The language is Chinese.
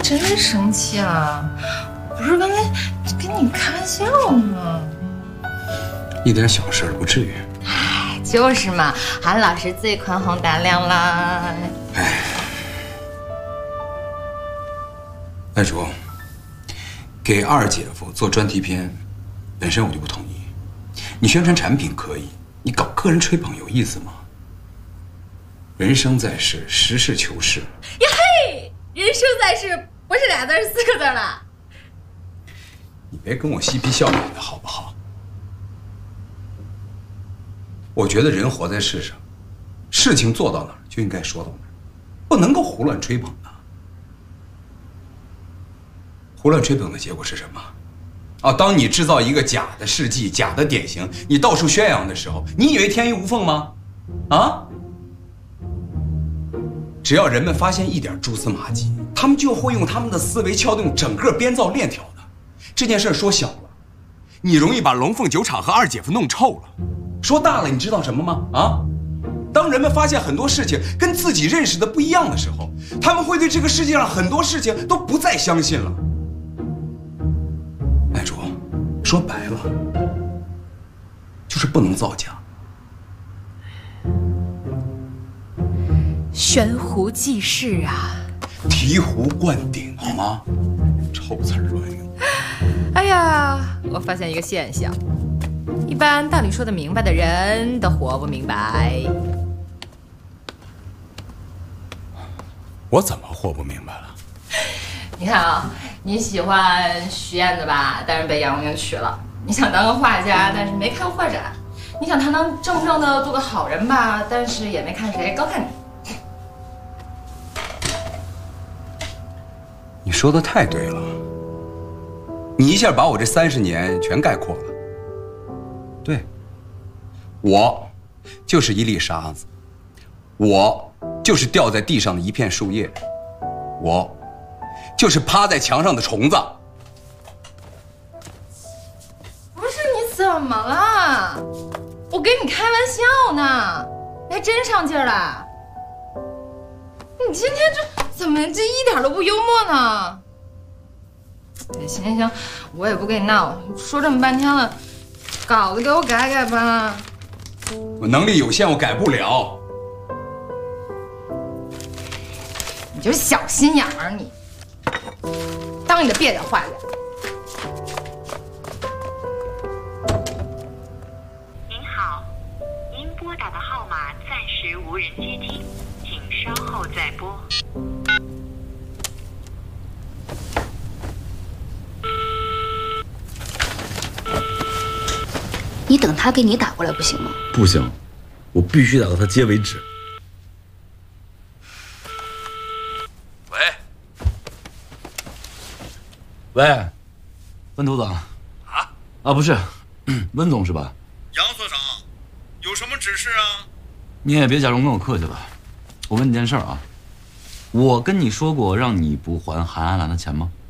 真生气了？不是刚才跟你开玩笑吗？ 一点小事不至于。 哎，就是嘛，韩老师最宽宏大量啦。 哎，赖主，给二姐夫做专题片，本身我就不同意。你宣传产品可以，你搞个人吹捧有意思吗？人生在世，实事求是。 呀嘿，人生在世不是俩字是4个字了。 你别跟我嬉皮笑脸的好不好？我觉得人活在世上，事情做到哪儿就应该说到哪儿，不能够胡乱吹捧的。胡乱吹捧的结果是什么？啊，当你制造一个假的事迹、假的典型，你到处宣扬的时候，你以为天衣无缝吗？啊？只要人们发现一点蛛丝马迹，他们就会用他们的思维撬动整个编造链条的。这件事说小了，你容易把龙凤酒厂和二姐夫弄臭了；说大了，你知道什么吗？啊，当人们发现很多事情跟自己认识的不一样的时候，他们会对这个世界上很多事情都不再相信了。赖主，说白了，就是不能造假。 悬壶济世啊， 醍醐灌顶，好吗？臭词乱用。 哎呀，我发现一个现象，一般道理说得明白的人都活不明白。 我怎么活不明白了？ 你看啊，你喜欢徐燕子吧，但是被杨永明娶了；你想当个画家，但是没看画展；你想堂堂正正的做个好人吧，但是也没看谁高看你。 你说的太对了，你一下把我这30年全概括了。对，我就是一粒沙子，我就是掉在地上的一片树叶，我就是趴在墙上的虫子。 不是你怎么了？我跟你开玩笑呢，你还真上劲儿了。你今天怎么这一点都不幽默呢？行行行，我也不跟你闹，说这么半天了，稿子给我改改吧。 我能力有限，我改不了。 你就是小心眼儿，你当你的别点画家。 您好，您拨打的号码暂时无人接听，请稍后再拨。 你等他给你打过来不行吗？ 不行，我必须打到他接为止。 喂， 喂，温头长。不是，温总是吧？ 杨所长，有什么指示啊？ 你也别假装跟我客气了。我问你件事啊，我跟你说过让你不还韩安兰的钱吗？